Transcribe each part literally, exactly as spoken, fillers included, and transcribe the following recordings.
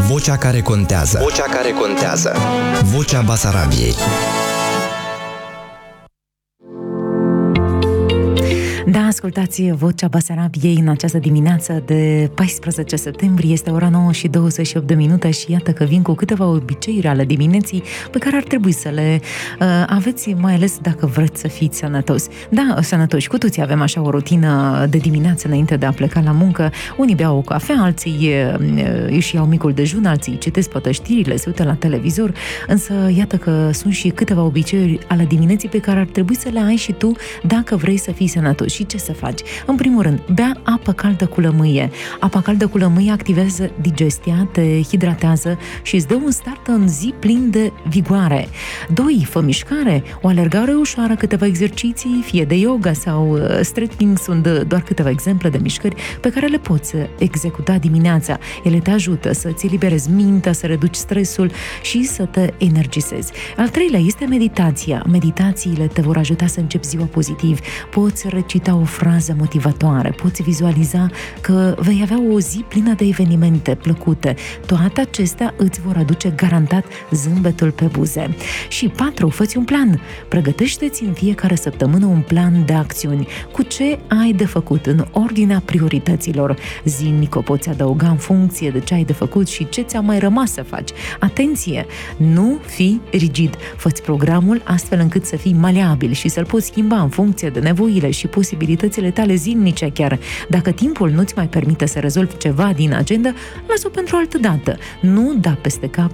Vocea care contează. Vocea care contează. Vocea Basarabiei. Da, ascultați Vocea Basarabiei în această dimineață de paisprezece septembrie, este ora nouă și douăzeci și opt de minute și iată că vin cu câteva obiceiuri ale dimineții pe care ar trebui să le uh, aveți, mai ales dacă vreți să fiți sănătoși. Da, sănătoși, cu toții avem așa o rutină de dimineață înainte de a pleca la muncă. Unii beau o cafea, alții uh, își iau micul dejun, alții citesc poate știrile, se uită la televizor, însă iată că sunt și câteva obiceiuri ale dimineții pe care ar trebui să le ai și tu dacă vrei să fii sănătos. Și ce să faci? În primul rând, bea apă caldă cu lămâie. Apa caldă cu lămâie activează digestia, te hidratează și îți dă un start în zi plin de vigoare. Doi, fă mișcare, o alergare ușoară, câteva exerciții, fie de yoga sau stretching, sunt doar câteva exemple de mișcări pe care le poți executa dimineața. Ele te ajută să-ți eliberezi mintea, să reduci stresul și să te energizezi. Al treilea este meditația. Meditațiile te vor ajuta să începi ziua pozitiv. Poți recita o frază motivatoare, poți vizualiza că vei avea o zi plină de evenimente plăcute. Toate acestea îți vor aduce garantat zâmbetul pe buze. Și patru, fă-ți un plan. Pregătește-ți în fiecare săptămână un plan de acțiuni. Cu ce ai de făcut în ordinea priorităților. Zilnic o poți adăuga în funcție de ce ai de făcut și ce ți-a mai rămas să faci. Atenție! Nu fi rigid. Fă-ți programul astfel încât să fii maleabil și să-l poți schimba în funcție de nevoile și posibilitățile tale zilnice chiar. Dacă timpul nu-ți mai permite să rezolvi ceva din agenda, lasă-o pentru altă dată. Nu da peste cap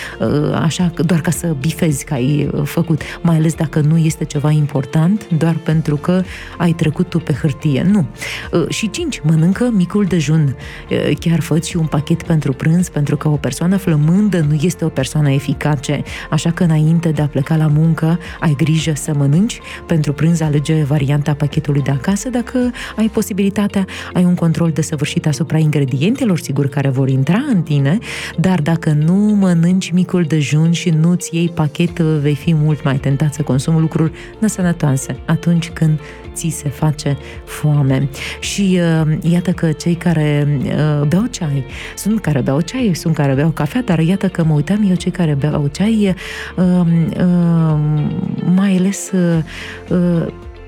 așa doar ca să bifezi că ai făcut, mai ales dacă nu este ceva important, doar pentru că ai trecut tu pe hârtie. Nu. Și cinci, mănâncă micul dejun. Chiar fă-ți și un pachet pentru prânz, pentru că o persoană flămândă nu este o persoană eficace. Așa că înainte de a pleca la muncă, ai grijă să mănânci. Pentru prânz alege varianta pachetului de acasă, dacă ai posibilitatea, ai un control desăvârșit asupra ingredientelor, sigur, care vor intra în tine, dar dacă nu mănânci micul dejun și nu-ți iei pachet, vei fi mult mai tentat să consumi lucruri nesănătoase atunci când ți se face foame. Și uh, iată că cei care uh, beau ceai, sunt care beau ceai, sunt care beau cafea, dar iată că mă uitam eu, cei care beau ceai, uh, uh, mai ales uh, uh,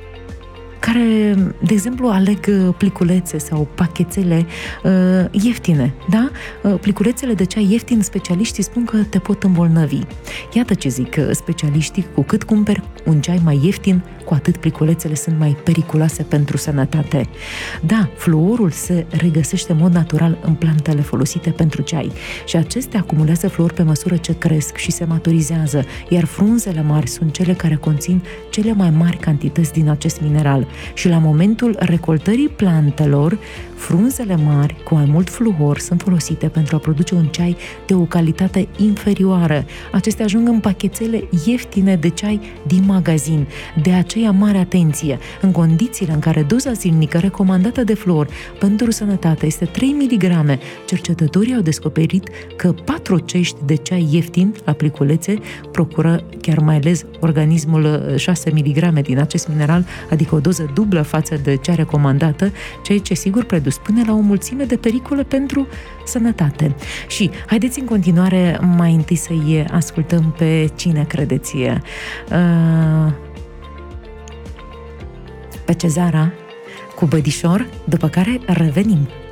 care, de exemplu, aleg pliculețe sau pachetele uh, ieftine, da? Uh, pliculețele de ceai ieftin, specialiștii spun că te pot îmbolnăvi. Iată ce zic specialiștii, cu cât cumperi un ceai mai ieftin, cu atât pliculețele sunt mai periculoase pentru sănătate. Da, fluorul se regăsește în mod natural în plantele folosite pentru ceai și acestea acumulează fluor pe măsură ce cresc și se maturizează, iar frunzele mari sunt cele care conțin cele mai mari cantități din acest mineral. Și la momentul recoltării plantelor, frunzele mari cu mai mult fluor sunt folosite pentru a produce un ceai de o calitate inferioară. Acestea ajung în pachetele ieftine de ceai din magazin. De aceea, mare atenție! În condițiile în care doza zilnică recomandată de fluor pentru sănătate este trei miligrame, cercetătorii au descoperit că patru cești de ceai ieftin la pliculețe procură chiar mai ales organismul șase miligrame din acest mineral, adică o doză dublă față de cea recomandată, ceea ce sigur predispune la o mulțime de pericole pentru sănătate. Și haideți în continuare mai întâi să-i ascultăm pe cine credeți uh, pe Cezara cu Bădișor, după care revenim.